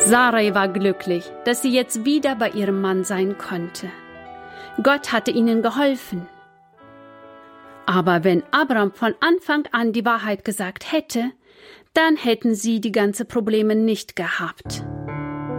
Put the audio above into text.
Sarai war glücklich, dass sie jetzt wieder bei ihrem Mann sein konnte. Gott hatte ihnen geholfen. Aber wenn Abraham von Anfang an die Wahrheit gesagt hätte, dann hätten sie die ganzen Probleme nicht gehabt.